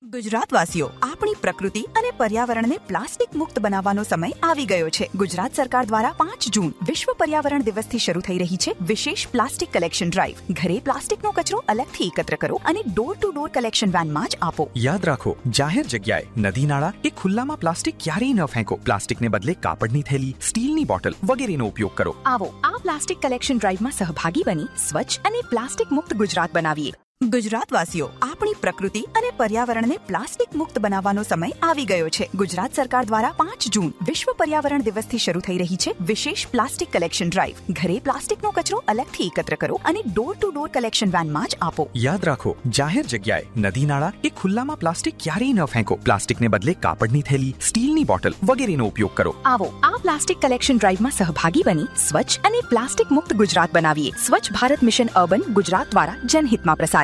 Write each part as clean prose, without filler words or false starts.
ગુજરાતવાસીઓ, આપણી પ્રકૃતિ અને પર્યાવરણને પ્લાસ્ટિક મુક્ત બનાવવાનો સમય આવી ગયો છે. ગુજરાત સરકાર દ્વારા 5 જૂન વિશ્વ પર્યાવરણ દિવસથી શરૂ થઈ રહી છે વિશેષ પ્લાસ્ટિક કલેક્શન ડ્રાઈવ. ઘરે પ્લાસ્ટિકનો કચરો અલગથી એકત્ર કરો અને ડોર ટુ ડોર કલેક્શન વેનમાં જ આપો. યાદ રાખો, જાહેર જગ્યાએ, નદી નાળા કે ખુલ્લામાં પ્લાસ્ટિક ક્યારેય ન ફેંકો. પ્લાસ્ટિકને બદલે કાપડની થેલી, સ્ટીલની બોટલ વગેરેનો ઉપયોગ કરો. આવો આ પ્લાસ્ટિક કલેક્શન ડ્રાઈવમાં સહભાગી બની સ્વચ્છ અને પ્લાસ્ટિક મુક્ત ગુજરાત બનાવીએ. ગુજરાતવાસીઓ, આપણી પ્રકૃતિ અને પર્યાવરણને પ્લાસ્ટિક મુક્ત બનાવવાનો સમય આવી ગયો છે. ગુજરાત સરકાર દ્વારા 5 જૂન વિશ્વ પર્યાવરણ દિવસથી શરૂ થઈ રહી છે વિશેષ પ્લાસ્ટિક કલેક્શન ડ્રાઈવ. ઘરે પ્લાસ્ટિકનો કચરો અલગથી એકત્ર કરો અને ડોર ટુ ડોર કલેક્શન વેનમાં જ આપો. યાદ રાખો, જાહેર જગ્યાએ, નદી નાળા કે ખુલ્લામાં પ્લાસ્ટિક ક્યારેય ન ફેંકો. પ્લાસ્ટિકને બદલે કાપડની થેલી, સ્ટીલની બોટલ વગેરેનો ઉપયોગ કરો. આવો આ પ્લાસ્ટિક કલેક્શન ડ્રાઈવમાં સહભાગી બની સ્વચ્છ અને પ્લાસ્ટિક મુક્ત ગુજરાત બનાવીએ. સ્વચ્છ ભારત મિશન અર્બન ગુજરાત દ્વારા જનહિતમાં પ્રસારિત.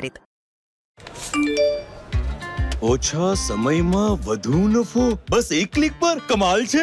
ઓછા સમયમાં વધુ નફો, બસ એક ક્લિક પર. કમાલ છે.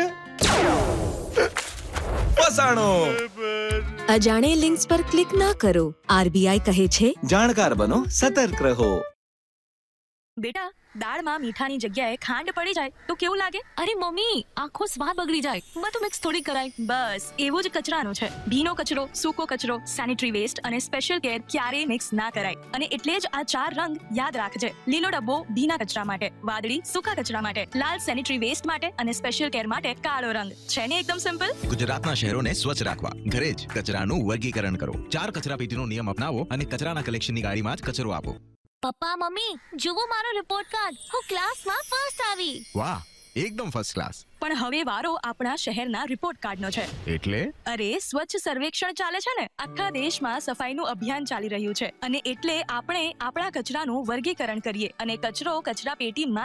ફસાણો. અજાણે લિંક્સ પર ક્લિક ના કરો. આરબીઆઈ કહે છે, જાણકાર બનો, સતર્ક રહો. બેટા, દાળમાં મીઠાની જગ્યાએ ખાંડ પડી જાય તો કેવું લાગે? અરે મમ્મી, આખો સ્વાદ બગડી જાય. બધું મિક્સ થોડી કરાય. બસ એવું જ કચરાનું છે. ભીનો કચરો, સૂકો કચરો, સેનિટરી વેસ્ટ અને સ્પેશિયલ કેર ક્યારેય મિક્સ ના કરાય. અને એટલે જ આ 4 રંગ યાદ રાખજે. લીલો ડબ્બો ભીના કચરા માટે, વાદળી સૂકા કચરા માટે, લાલ સેનિટરી વેસ્ટ માટે અને સ્પેશિયલ કેર માટે કાળો રંગ. છે ને એકદમ સિમ્પલ? ગુજરાતના શહેરોને સ્વચ્છ રાખવા ઘરે જ કચરાનું વર્ગીકરણ કરો. 4 કચરાપેટીનો નિયમ અપનાવો અને કચરાના કલેક્શનની ગાડીમાં જ કચરો આપો. પપ્પા મમ્મી, જુઓ મારો રિપોર્ટ કાર્ડ. હું ક્લાસમાં ફર્સ્ટ આવી. વાહ, એકદમ ફર્સ્ટ ક્લાસ. પણ હવે વારો આપણા શહેરના રિપોર્ટ કાર્ડનો છે. એટલે અરે, સ્વચ્છ સર્વેક્ષણ ચાલે છે ને. આખા દેશમાં સફાઈનું અભિયાન ચાલી રહ્યું છે અને એટલે આપણે આપણા કચરાનું વર્ગીકરણ કરીએ અને કચરો કચરા પેટીમાં